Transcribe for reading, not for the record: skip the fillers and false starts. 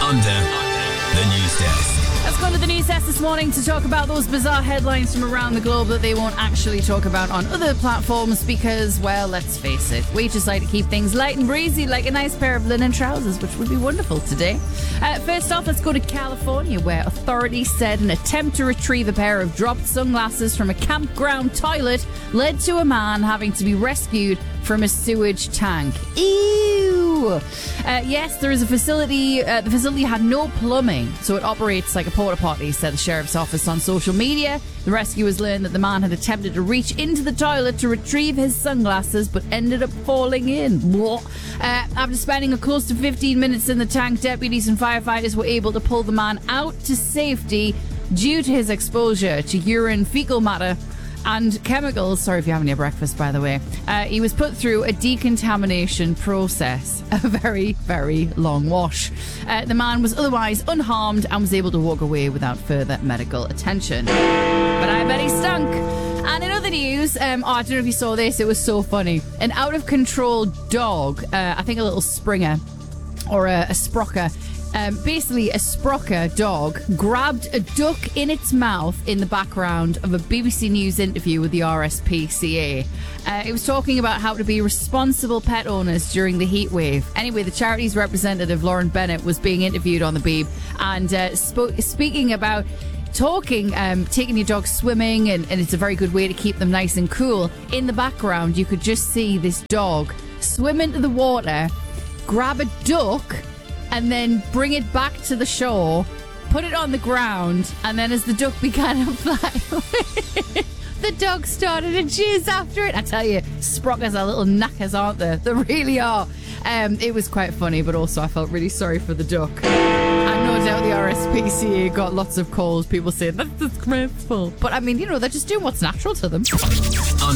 under the news desk. Let's go to the news desk this morning to talk about those bizarre headlines from around the globe that they won't actually talk about on other platforms because, well, let's face it, we just like to keep things light and breezy like a nice pair of linen trousers, which would be wonderful today. First off, let's go to California, where authorities said an attempt to retrieve a pair of dropped sunglasses from a campground toilet led to a man having to be rescued from a sewage tank. Ew! Yes, there is a facility. The facility had no plumbing, so it operates like a porta potty, said the sheriff's office on social media. The rescuers learned that the man had attempted to reach into the toilet to retrieve his sunglasses, but ended up falling in. After spending a close to 15 minutes in the tank, deputies and firefighters were able to pull the man out to safety due to his exposure to urine, fecal matter, and chemicals. Sorry if you're having your breakfast, by the way. He was put through a decontamination process, a very, very long wash. The man was otherwise unharmed and was able to walk away without further medical attention. But I bet he stunk. And in other news, I don't know if you saw this, it was so funny. An out-of-control dog, I think a little Springer or a Sprocker, basically a Sprocker dog grabbed a duck in its mouth in the background of a BBC News interview with the RSPCA. It was talking about how to be responsible pet owners during the heat wave. Anyway, the charity's representative, Lauren Bennett, was being interviewed on the Beeb and speaking about taking your dog swimming, and it's a very good way to keep them nice and cool. In the background, you could just see this dog swim into the water, grab a duck, and then bring it back to the shore, put it on the ground, and then as the duck began to fly away, the dog started to chase after it. I tell you, Sprockers are little knackers, aren't they? They really are. It was quite funny, but also I felt really sorry for the duck. And no doubt the RSPCA got lots of calls, people saying, that's disgraceful. But I mean, they're just doing what's natural to them.